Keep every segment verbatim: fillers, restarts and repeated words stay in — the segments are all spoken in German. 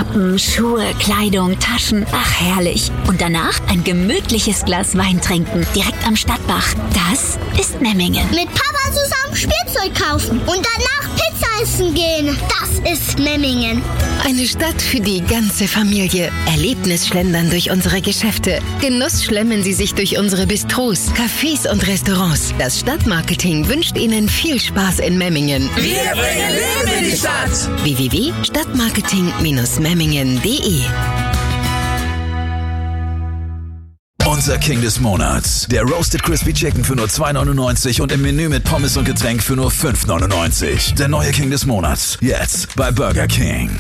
Kappen, Schuhe, Kleidung, Taschen. Ach, herrlich. Und danach ein gemütliches Glas Wein trinken, direkt am Stadtbach. Das ist Memmingen. Mit Papa zusammen Spielzeug kaufen und danach Pizza essen gehen. Das ist Memmingen. Eine Stadt für die ganze Familie. Erlebnisschlendern durch unsere Geschäfte. Genuss schlemmen Sie sich durch unsere Bistros, Cafés und Restaurants. Das Stadtmarketing wünscht Ihnen viel Spaß in Memmingen. Wir bringen Leben in die Stadt. w w w punkt stadtmarketing Bindestrich memmingen punkt d e Unser King des Monats. Der Roasted Crispy Chicken für nur zwei neunundneunzig und im Menü mit Pommes und Getränk für nur fünf neunundneunzig. Der neue King des Monats. Jetzt bei Burger King.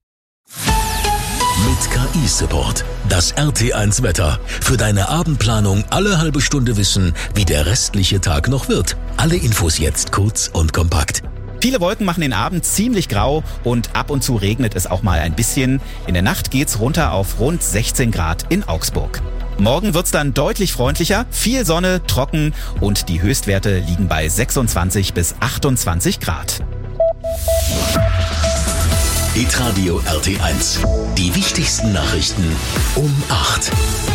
Mit K I-Support. Das R T eins Wetter. Für deine Abendplanung alle halbe Stunde wissen, wie der restliche Tag noch wird. Alle Infos jetzt kurz und kompakt. Viele Wolken machen den Abend ziemlich grau und ab und zu regnet es auch mal ein bisschen. In der Nacht geht's runter auf rund sechzehn Grad in Augsburg. Morgen wird's dann deutlich freundlicher, viel Sonne, trocken und die Höchstwerte liegen bei sechsundzwanzig bis achtundzwanzig Grad. Hitradio R T eins. Die wichtigsten Nachrichten um acht.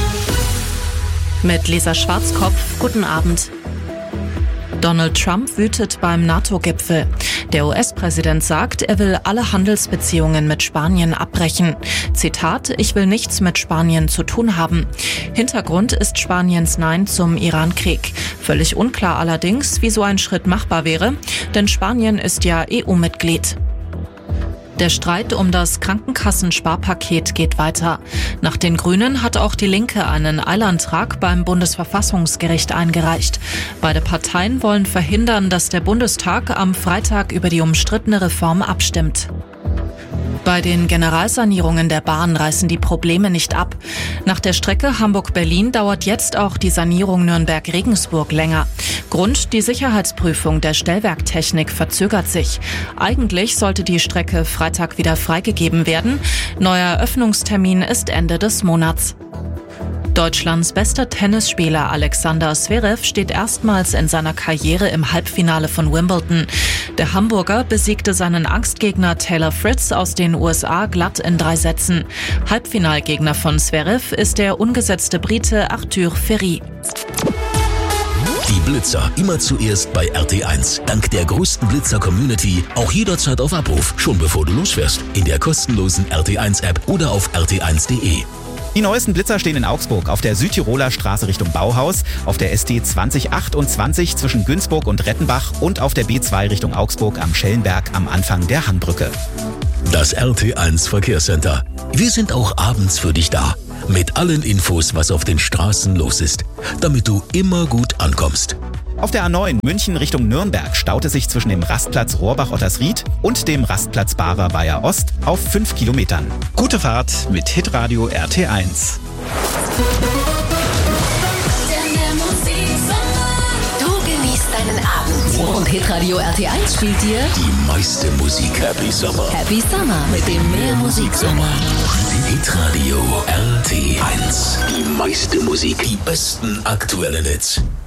Mit Lisa Schwarzkopf, guten Abend. Donald Trump wütet beim NATO-Gipfel. Der U S-Präsident sagt, er will alle Handelsbeziehungen mit Spanien abbrechen. Zitat, ich will nichts mit Spanien zu tun haben. Hintergrund ist Spaniens Nein zum Iran-Krieg. Völlig unklar allerdings, wie so ein Schritt machbar wäre, denn Spanien ist ja E U-Mitglied. Der Streit um das Krankenkassensparpaket geht weiter. Nach den Grünen hat auch die Linke einen Eilantrag beim Bundesverfassungsgericht eingereicht. Beide Parteien wollen verhindern, dass der Bundestag am Freitag über die umstrittene Reform abstimmt. Bei den Generalsanierungen der Bahn reißen die Probleme nicht ab. Nach der Strecke Hamburg-Berlin dauert jetzt auch die Sanierung Nürnberg-Regensburg länger. Grund, die Sicherheitsprüfung der Stellwerktechnik verzögert sich. Eigentlich sollte die Strecke Freitag wieder freigegeben werden. Neuer Eröffnungstermin ist Ende des Monats. Deutschlands bester Tennisspieler Alexander Zverev steht erstmals in seiner Karriere im Halbfinale von Wimbledon. Der Hamburger besiegte seinen Angstgegner Taylor Fritz aus den U S A glatt in drei Sätzen. Halbfinalgegner von Zverev ist der ungesetzte Brite Arthur Ferry. Die Blitzer immer zuerst bei R T eins. Dank der größten Blitzer-Community auch jederzeit auf Abruf, schon bevor du losfährst. In der kostenlosen R T eins App oder auf r t eins punkt d e. Die neuesten Blitzer stehen in Augsburg auf der Südtiroler Straße Richtung Bauhaus, auf der S T zwanzig achtundzwanzig zwischen Günzburg und Rettenbach und auf der B zwei Richtung Augsburg am Schellenberg am Anfang der Hangbrücke. Das R T eins Verkehrscenter. Wir sind auch abends für dich da. Mit allen Infos, was auf den Straßen los ist, damit du immer gut ankommst. Auf der A neun München Richtung Nürnberg staut es sich zwischen dem Rastplatz Rohrbach-Ottersried und dem Rastplatz Barer-Weiher Ost auf fünf Kilometern. Gute Fahrt mit Hitradio R T eins. Du genießt deinen Abend. Und Hitradio R T eins spielt dir Die meiste Musik. Happy Summer. Happy Summer mit dem Mehrmusiksommer. Hitradio R T eins. Die meiste Musik. Die besten aktuellen Hits.